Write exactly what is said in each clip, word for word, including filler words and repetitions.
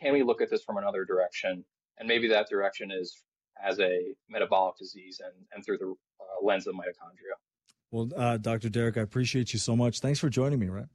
can we look at this from another direction? And maybe that direction is as a metabolic disease and, and through the uh, lens of mitochondria. Well, uh, Doctor Derek, I appreciate you so much. Thanks for joining me, right?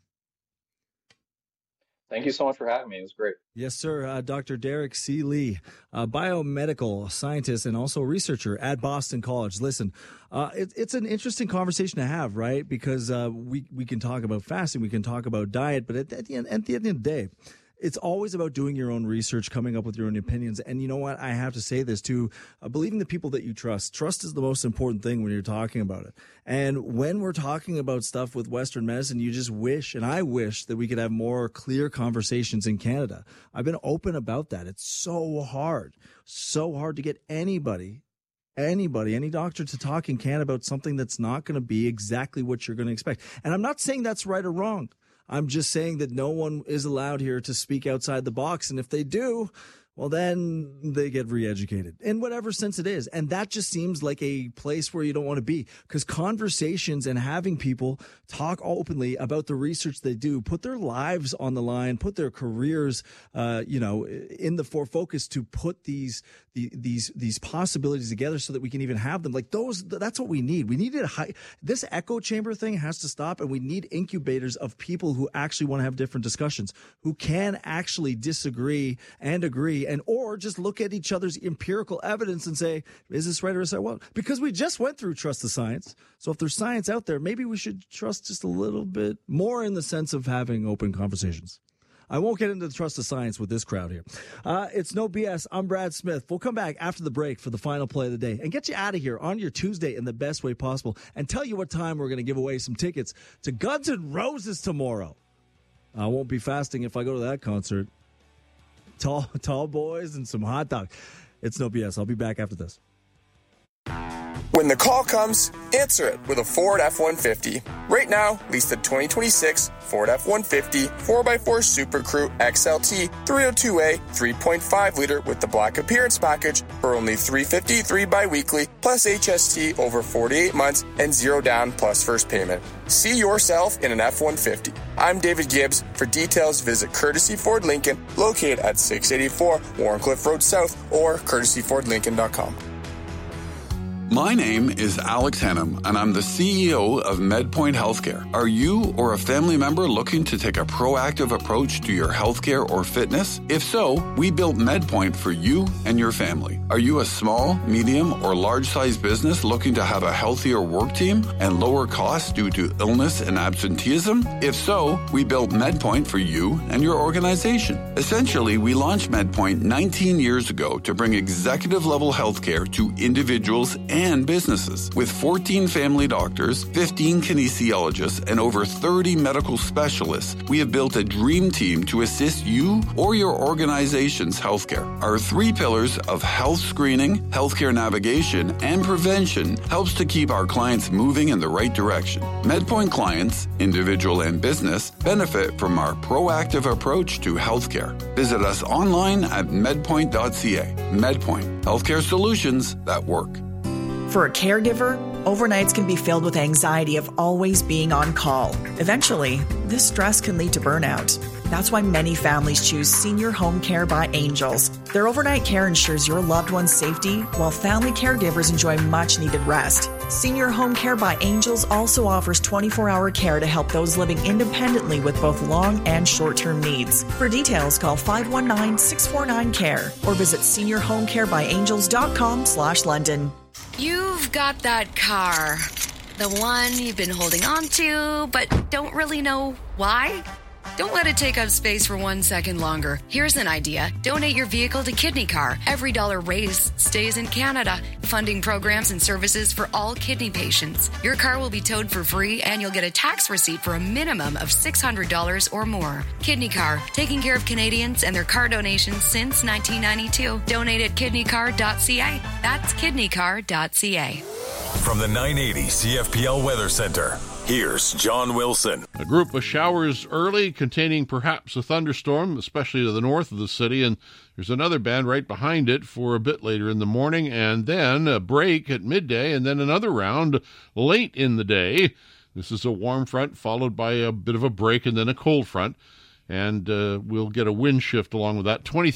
Thank you so much for having me. It was great. Yes, sir. Uh, Doctor Derek C. Lee, a biomedical scientist and also researcher at Boston College. Listen, uh, it, it's an interesting conversation to have, right? Because uh, we, we can talk about fasting, we can talk about diet, but at, at, the end, at the end of the day, it's always about doing your own research, coming up with your own opinions. And you know what? I have to say this too. Uh, believing the people that you trust. Trust is the most important thing when you're talking about it. And when we're talking about stuff with Western medicine, you just wish, and I wish, that we could have more clear conversations in Canada. I've been open about that. It's so hard, so hard to get anybody Anybody, any doctor to talk in Canada about something that's not going to be exactly what you're going to expect. And I'm not saying that's right or wrong. I'm just saying that no one is allowed here to speak outside the box. And if they do, well, then they get re-educated in whatever sense it is. And that just seems like a place where you don't want to be, because conversations and having people talk openly about the research they do, put their lives on the line, put their careers, uh, you know, in the for focus to put these, the, these, these possibilities together so that we can even have them. Like those, that's what we need. We need a high, this echo chamber thing has to stop, and we need incubators of people who actually want to have different discussions, who can actually disagree and agree, and or just look at each other's empirical evidence and say, is this right or is that wrong? Because we just went through trust the science. So if there's science out there, maybe we should trust just a little bit more in the sense of having open conversations. I won't get into the trust of science with this crowd here. Uh, it's No B S. I'm Brad Smith. We'll come back after the break for the final play of the day and get you out of here on your Tuesday in the best way possible and tell you what time we're going to give away some tickets to Guns N' Roses tomorrow. I won't be fasting if I go to that concert. Tall, tall boys and some hot dogs. It's No B S. I'll be back after this. When the call comes, answer it with a Ford F one fifty. Right now, lease the twenty twenty-six Ford F one fifty four by four Super Crew X L T three oh two A three point five liter with the Black Appearance Package for only three hundred fifty-three dollars bi-weekly plus H S T over forty-eight months and zero down plus first payment. See yourself in an F one fifty. I'm David Gibbs. For details, visit Courtesy Ford Lincoln, located at six eighty-four Warncliffe Road South, or courtesy ford lincoln dot com. My name is Alex Hennum, and I'm the C E O of MedPoint Healthcare. Are you or a family member looking to take a proactive approach to your healthcare or fitness? If so, we built MedPoint for you and your family. Are you a small, medium, or large-sized business looking to have a healthier work team and lower costs due to illness and absenteeism? If so, we built MedPoint for you and your organization. Essentially, we launched MedPoint nineteen years ago to bring executive-level healthcare to individuals and businesses. With fourteen family doctors, fifteen kinesiologists, and over thirty medical specialists, we have built a dream team to assist you or your organization's healthcare. Our three pillars of health screening, healthcare navigation, and prevention helps to keep our clients moving in the right direction. MedPoint clients, individual and business, benefit from our proactive approach to healthcare. Visit us online at medpoint dot c a. MedPoint, healthcare solutions that work. For a caregiver, overnights can be filled with anxiety of always being on call. Eventually, this stress can lead to burnout. That's why many families choose Senior Home Care by Angels. Their overnight care ensures your loved one's safety, while family caregivers enjoy much-needed rest. Senior Home Care by Angels also offers twenty-four hour care to help those living independently with both long and short-term needs. For details, call five one nine, six four nine, C A R E or visit senior home care by angels dot com slash London. You've got that car, the one you've been holding on to, but don't really know why. Don't let it take up space for one second longer. Here's an idea. Donate your vehicle to Kidney Car. Every dollar raised stays in Canada, funding programs and services for all kidney patients. Your car will be towed for free, and you'll get a tax receipt for a minimum of six hundred dollars or more. Kidney Car, taking care of Canadians and their car donations since nineteen ninety-two. Donate at kidney car dot c a. That's kidney car dot c a. From the nine eighty C F P L Weather Center, here's John Wilson. A group of showers early, containing perhaps a thunderstorm, especially to the north of the city, and there's another band right behind it for a bit later in the morning, and then a break at midday, and then another round late in the day. This is a warm front followed by a bit of a break and then a cold front, and uh, we'll get a wind shift along with that. twenty